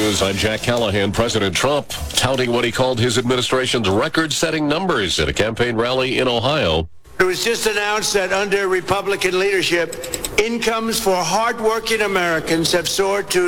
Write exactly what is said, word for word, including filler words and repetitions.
News, I'm Jack Callahan. President Trump touting what he called his administration's record-setting numbers at a campaign rally in Ohio. It was just announced that under Republican leadership, incomes for hardworking Americans have soared to